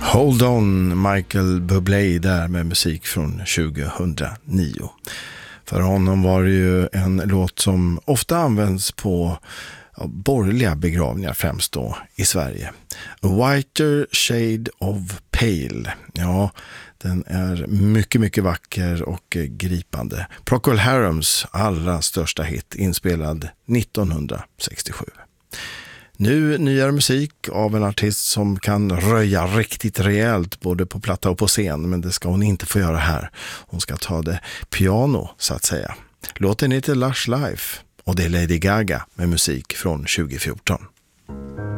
Hold on, Michael Bublé där med musik från 2009. För honom var det ju en låt som ofta används på borgerliga begravningar, främst då i Sverige. A Whiter Shade of Pale. Ja, den är mycket, mycket vacker och gripande. Procol Harums allra största hit, inspelad 1967. Nu nyare musik av en artist som kan röja riktigt rejält både på platta och på scen, men det ska hon inte få göra här. Hon ska ta det piano så att säga. Låten heter Lush Life och det är Lady Gaga med musik från 2014.